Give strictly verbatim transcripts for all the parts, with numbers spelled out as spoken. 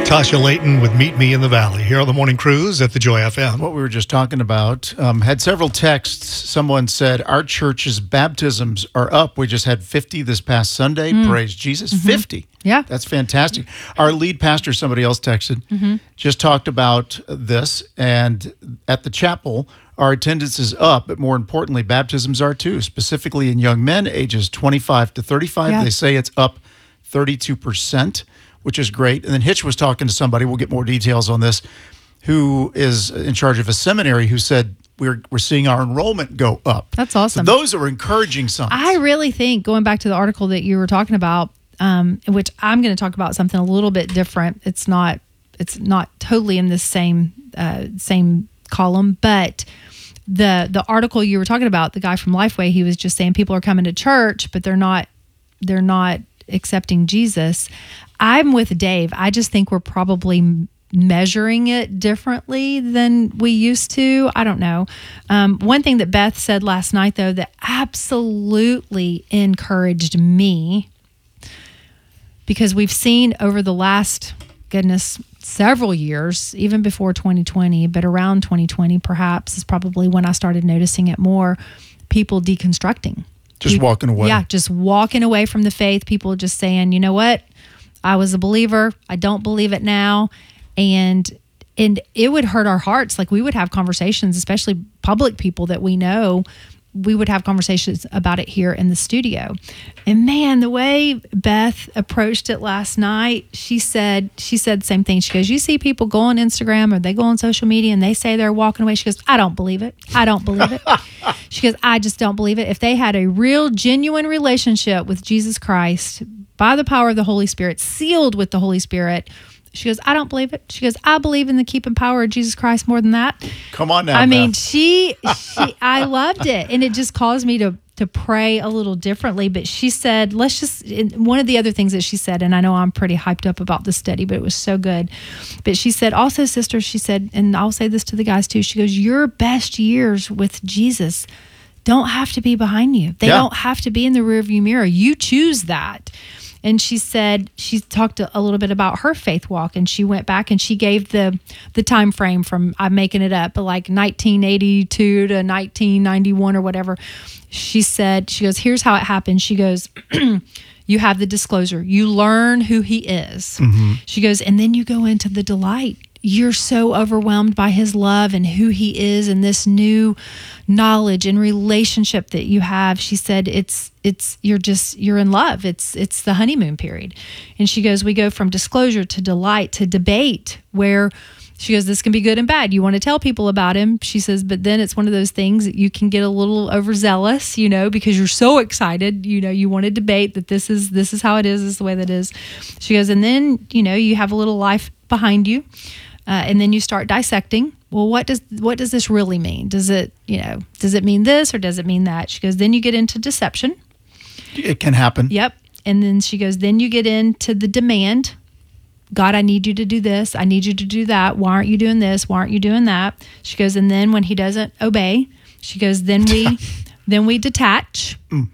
Tasha Layton with Meet Me in the Valley here on the Morning Cruise at the Joy F M. What we were just talking about um, had several texts. Someone said, our church's baptisms are up. We just had fifty this past Sunday. Mm. Praise Jesus. Mm-hmm. fifty. Yeah. That's fantastic. Our lead pastor, somebody else texted, mm-hmm. just talked about this. And at the chapel, our attendance is up, but more importantly, baptisms are too, specifically in young men ages twenty-five to thirty-five. Yeah. They say it's up thirty-two percent, which is great. And then Hitch was talking to somebody, we'll get more details on this, who is in charge of a seminary, who said we're we're seeing our enrollment go up. That's awesome. So those are encouraging signs. I really think, going back to the article that you were talking about, um, in which I'm going to talk about something a little bit different. It's not it's not totally in this same uh, same column, but the the article you were talking about, the guy from Lifeway, he was just saying people are coming to church, but they're not they're not accepting Jesus. I'm with Dave. I just think we're probably measuring it differently than we used to. I don't know. Um, one thing that Beth said last night, though, that absolutely encouraged me, because we've seen over the last, goodness, several years, even before twenty twenty, but around twenty twenty perhaps is probably when I started noticing it more, people deconstructing. Just people, walking away. Yeah, just walking away from the faith. People just saying, you know what? I was a believer. I don't believe it now. And and it would hurt our hearts. Like, we would have conversations, especially public people that we know, we would have conversations about it here in the studio. And man, the way Beth approached it last night, she said, she said the same thing. She goes, you see people go on Instagram or they go on social media and they say they're walking away. She goes, I don't believe it. I don't believe it. She goes, I just don't believe it. If they had a real, genuine relationship with Jesus Christ by the power of the Holy Spirit, sealed with the Holy Spirit, she goes, I don't believe it. She goes, I believe in the keeping power of Jesus Christ more than that. Come on now. I mean, Beth. she, she, I loved it. And it just caused me to, to pray a little differently. But she said, let's just, one of the other things that she said, and I know I'm pretty hyped up about this study, but it was so good. But she said, also, sister, she said, and I'll say this to the guys too, she goes, your best years with Jesus don't have to be behind you. They yeah. don't have to be in the rearview mirror. You choose that. And she said, she talked a little bit about her faith walk, and she went back and she gave the the time frame from, I'm making it up, but like nineteen eighty-two to nineteen ninety-one or whatever. She said, she goes, here's how it happened. She goes, you have the disclosure. You learn who he is. Mm-hmm. She goes, and then you go into the delight. You're so overwhelmed by his love and who he is and this new knowledge and relationship that you have. She said, it's, it's, you're just, you're in love. It's, it's the honeymoon period. And she goes, we go from disclosure to delight to debate, where she goes, this can be good and bad. You want to tell people about him. She says, but then it's one of those things that you can get a little overzealous, you know, because you're so excited, you know, you want to debate that this is, this is how it is, this is the way that is. She goes, and then, you know, you have a little life behind you. Uh, and then you start dissecting. Well, what does what does this really mean? Does it, you know, does it mean this or does it mean that? She goes, then you get into deception. It can happen. Yep. And then she goes, then you get into the demand. God, I need you to do this. I need you to do that. Why aren't you doing this? Why aren't you doing that? She goes, and then when he doesn't obey, she goes, then we then we detach. Mm.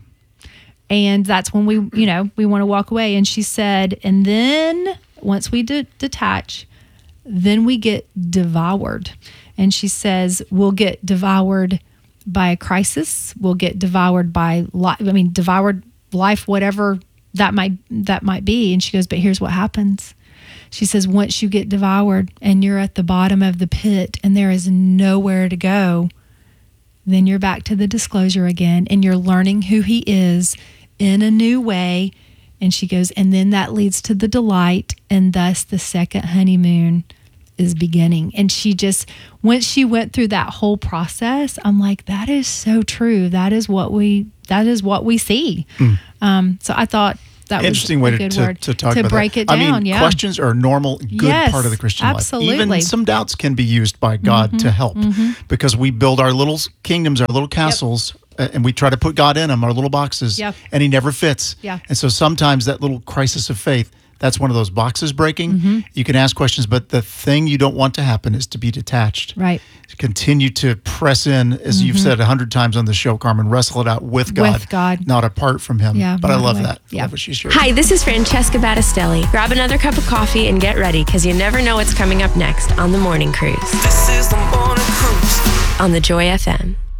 And that's when we, you know, we want to walk away. And she said, and then once we de- detach, then we get devoured. And she says, we'll get devoured by a crisis. We'll get devoured by life. I mean, devoured life, whatever that might, that might be. And she goes, but here's what happens. She says, once you get devoured and you're at the bottom of the pit and there is nowhere to go, then you're back to the disclosure again and you're learning who he is in a new way. And she goes, and then that leads to the delight, and thus the second honeymoon is beginning. And she just, once she went through that whole process, I'm like, that is so true. That is what we, that is what we see. Mm. Um, so I thought that Interesting was way a good to, word to talk to about break that. it down. I mean, yeah. questions are a normal, good yes, part of the Christian absolutely. life. Even some doubts can be used by God mm-hmm, to help mm-hmm. because we build our little kingdoms, our little castles, yep. and we try to put God in them, our little boxes, yep. and he never fits. Yeah. And so sometimes that little crisis of faith, that's one of those boxes breaking. Mm-hmm. You can ask questions, but the thing you don't want to happen is to be detached. Right. Continue to press in, as Mm-hmm. you've said a hundred times on the show, Carmen, wrestle it out with God, With God. not apart from him. Yeah, but I not love away. that. I Yeah. love what she shared. Hi, this is Francesca Battistelli. Grab another cup of coffee and get ready, because you never know what's coming up next on The Morning Cruise. This is the morning cruise. On the Joy F M.